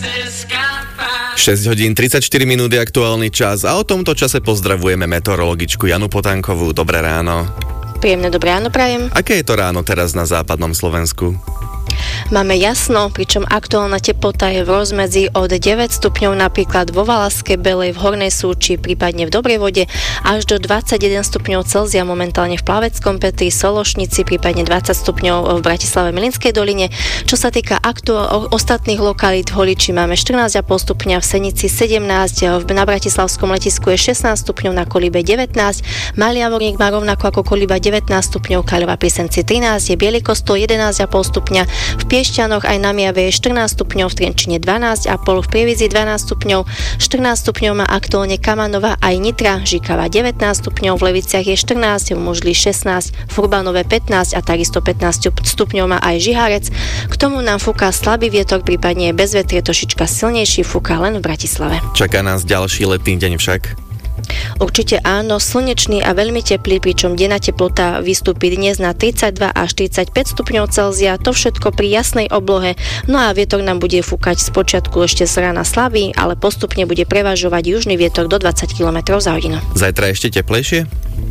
6 hodín 34 minút je aktuálny čas a o tomto čase pozdravujeme meteorologičku Janu Potánkovú. Dobré ráno. Príjemné dobré ráno prajem. Aké je to ráno teraz na západnom Slovensku? Máme jasno, pričom aktuálna teplota je v rozmedzi od 9 stupňov napríklad vo Valašskej Belej, v Hornej Súči, prípadne v Dobrej Vode, až do 21 stupňov Celzia momentálne v Plaveckom Petri, Sološnici, prípadne 20 stupňov v Bratislave Milinskej doline. Čo sa týka ostatných lokalít, v Holiči máme 14,5 stupňa, v Senici 17, na Bratislavskom letisku je 16 stupňov, na Kolíbe 19, Malý Javorník má rovnako ako Kolíba 19 stupňov, Kaľova pri Senci 13, je Biely Kostol 11,5 stupňa, v Piešťanoch aj na Mijave je 14 stupňov, v Trenčine 12,5, v Prievidzi 12 stupňov, 14 stupňov má aktuálne Kamanova aj Nitra, Žikava 19 stupňov, v Leviciach je 14, v Možli 16, v Urbanove 15 a takisto 15 stupňov má aj Žiharec. K tomu nám fúka slabý vietor, prípadne bez vetrie trošička silnejší, fúka len v Bratislave. Čaká nás ďalší letný deň však? Určite áno, slnečný a veľmi teplý, pričom denná teplota vystúpi dnes na 32 až 45 stupňov Celzia, to všetko pri jasnej oblohe, no a vietor nám bude fúkať spočiatku ešte z rána slabý, ale postupne bude prevažovať južný vietor do 20 km za hodinu. Zajtra ešte teplejšie?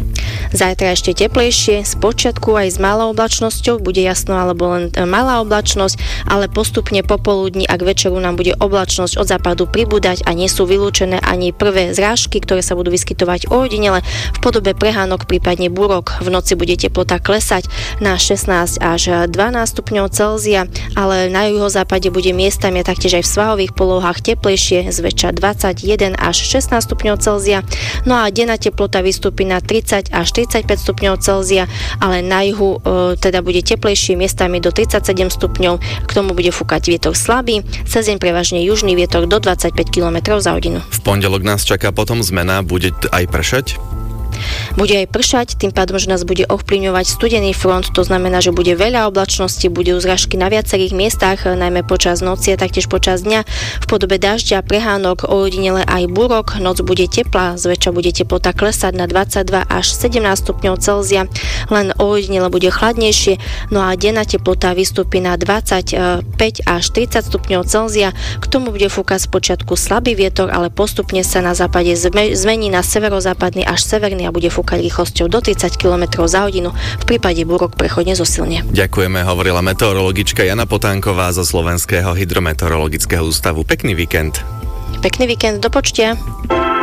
Zajtra ešte teplejšie, spočiatku aj s malou oblačnosťou, bude jasno alebo len malá oblačnosť, ale postupne popoludní a k večeru nám bude oblačnosť od západu pribúdať a nie sú vylúčené ani prvé zrážky, ktoré sa budú vyskytovať ojedinele v podobe prehánok, prípadne búrok. V noci bude teplota klesať na 16 až 12 stupňov Celzia, ale na juhozápade bude miestami taktiež aj v svahových polohách teplejšie, zväčša 21 až 16 stupňov Celzia, no a denná teplota vystúpi na 30 až 45 stupňov Celzia, ale na juhu teda bude teplejšie, miestami do 37 stupňov, k tomu bude fúkať vietor slabý, cez deň prevažne južný vietor do 25 km za hodinu. V pondelok nás čaká potom zmena, bude aj pršať? Bude aj pršať, tým pádom, že nás bude ovplyvňovať studený front, to znamená, že bude veľa oblačnosti, budú zrážky na viacerých miestach, najmä počas noci a taktiež počas dňa v podobe dažďa, prehánok, ojedinele aj búrok. Noc bude teplá, zväčša bude teplota klesať na 22 až 17 stupňov Celzia, len ojedinele bude chladnejšie, no a denná teplota vystúpi na 25 až 30 stupňov Celzia. K tomu bude fúkať spočiatku slabý vietor, ale postupne sa na západe zmení na severozápadný až severný a bude fúkať rýchlosťou do 30 km za hodinu, v prípade búrok prechodne zosilne. Ďakujeme, hovorila meteorologička Jana Potánková zo Slovenského hydrometeorologického ústavu. Pekný víkend. Pekný víkend, do počutia.